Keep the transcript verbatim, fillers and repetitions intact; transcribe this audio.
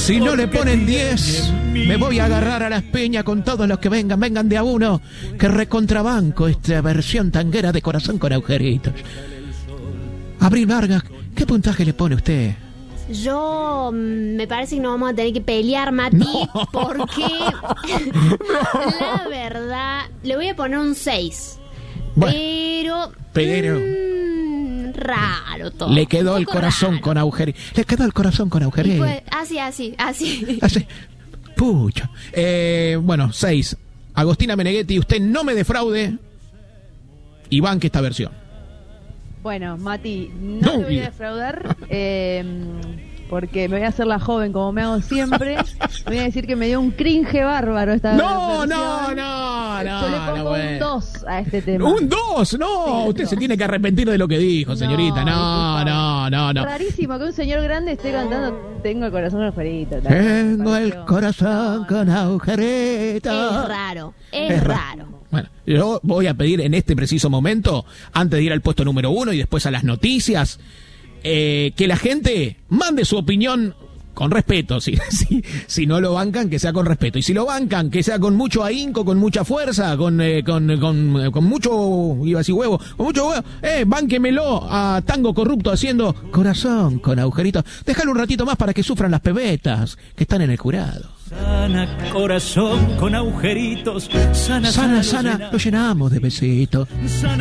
Si no le ponen diez, me voy a agarrar a las piñas con todos los que vengan, vengan de a uno, que recontrabanco esta versión tanguera de Corazón con Agujeritos. Abril Vargas, ¿qué puntaje le pone usted? Yo mm, me parece que nos vamos a tener que pelear, Mati, no. porque no. La verdad, le voy a poner un seis. Bueno, pero... Pero... Mmm, raro todo. Le quedó el corazón raro. con agujeritos. Le quedó el corazón con agujeritos. Pues, así, así, así. Así. Pucha. Eh, bueno, seis. Agostina Meneghetti, usted no me defraude y banque esta versión. Bueno, Mati, no, no te voy a defraudar, eh, porque me voy a hacer la joven como me hago siempre. Voy a decir que me dio un cringe bárbaro esta No, versión. no, no, no. Yo le pongo no, bueno. un dos a este tema. ¿Un dos? No, sí, usted dos. Se tiene que arrepentir de lo que dijo, señorita. No, no, no, no. Rarísimo que un señor grande esté cantando Tengo el corazón con agujeritos. Tengo el corazón con agujeritos. Es raro, es, es raro. raro. Bueno, yo voy a pedir en este preciso momento, antes de ir al puesto número uno y después a las noticias, eh, que la gente mande su opinión con respeto. Si, si, si no lo bancan, que sea con respeto. Y si lo bancan, que sea con mucho ahínco, con mucha fuerza, con, eh, con, con, con mucho, iba a decir huevo, con mucho huevo. Eh, bánquemelo a Tango Corrupto haciendo Corazón con Agujeritos. Déjalo un ratito más para que sufran las pebetas que están en el jurado. Sana, corazón con agujeritos. Sana, sana, sana, sana, lo llenamos de besitos.